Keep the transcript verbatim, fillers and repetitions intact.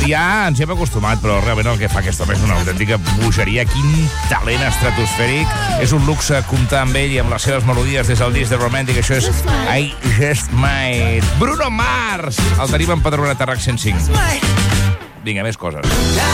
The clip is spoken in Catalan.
ja ens hi hem acostumat, però realment el que fa aquest home és una autèntica bogeria. Quin talent estratosfèric. És un luxe comptar amb ell i amb les seves melodies des del disc de Romantic. Això és I Just Might. Bruno Mars! El tenim empadronat a RAC cent cinc. Vinga, més coses.